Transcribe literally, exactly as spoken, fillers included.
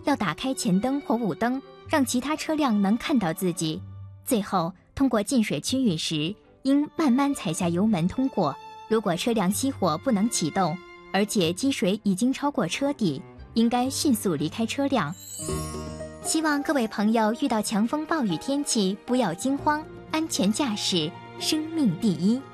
要打开前灯或雾灯，让其他车辆能看到自己。最后，通过进水区域时，应慢慢踩下油门通过。如果车辆熄火不能启动，而且积水已经超过车底，应该迅速离开车辆。希望各位朋友遇到强风暴雨天气不要惊慌，安全驾驶，生命第一。